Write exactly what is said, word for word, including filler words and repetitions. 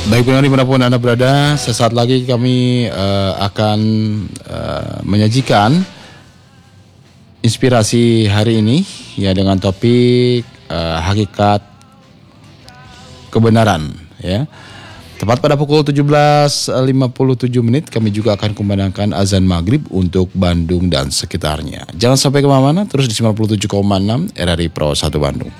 Baik pendengar dimanapun Anda berada, sesaat lagi kami uh, akan uh, menyajikan inspirasi hari ini ya dengan topik uh, hakikat kebenaran ya. Tepat pada pukul tujuh belas lima puluh tujuh menit kami juga akan kumandangkan azan maghrib untuk Bandung dan sekitarnya. Jangan sampai kemana-mana, terus di sembilan puluh tujuh koma enam R R I Pro satu Bandung.